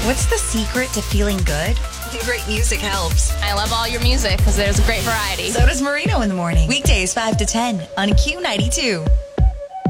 What's the secret to feeling good? Great music helps. I love all your music because there's a great variety. So does Marino in the morning. Weekdays 5 to 10 on Q92.